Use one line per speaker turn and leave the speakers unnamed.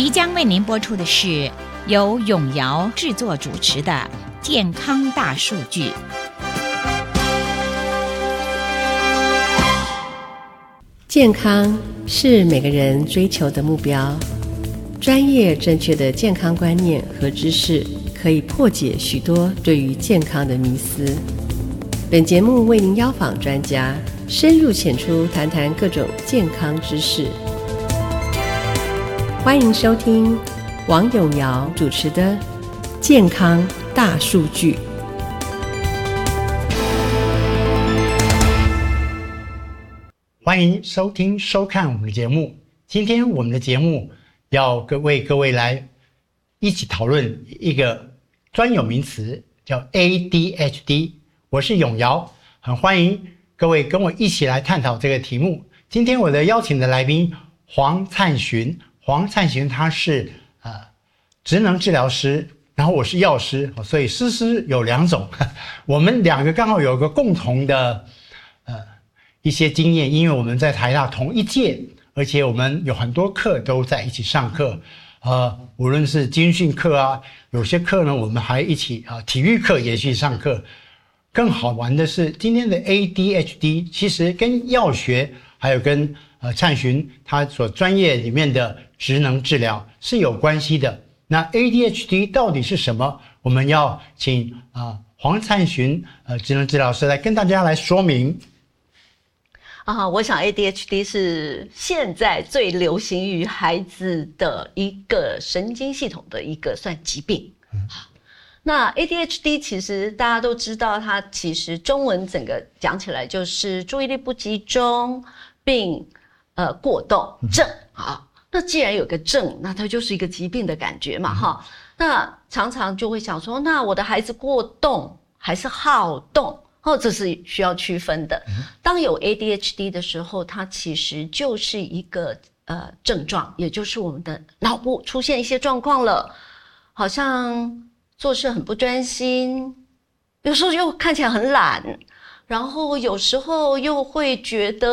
即将为您播出的是由永尧制作主持的《健康大数据》。
健康是每个人追求的目标，专业正确的健康观念和知识可以破解许多对于健康的迷思。本节目为您邀访专家，深入浅出谈谈各种健康知识。欢迎收听王永尧主持的《健康大数据》。
欢迎收听收看我们的节目。今天我们的节目要为各位来一起讨论一个专有名词，叫 ADHD。我是永尧，很欢迎各位跟我一起来探讨这个题目。今天我的邀请的来宾黄灿寻，他是职能治疗师，然后我是药师，所以师有两种。我们两个刚好有个共同的一些经验，因为我们在台大同一届，而且我们有很多课都在一起上课，无论是军训课啊，有些课呢我们还一起体育课也去上课。更好玩的是，今天的 ADHD 其实跟药学还有跟灿寻他所专业里面的职能治疗是有关系的。那 ADHD 到底是什么？我们要请黄灿寻职能治疗师来跟大家来说明。
我想 ADHD 是现在最流行于孩子的一个神经系统的一个算疾病。那 ADHD 其实大家都知道，它其实中文整个讲起来就是注意力不集中并过动症。那既然有个症，那它就是一个疾病的感觉嘛。那常常就会想说，那我的孩子过动还是好动？这是需要区分的。当有 ADHD 的时候，它其实就是一个症状，也就是我们的脑部出现一些状况了，好像做事很不专心，有时候又看起来很懒，然后有时候又会觉得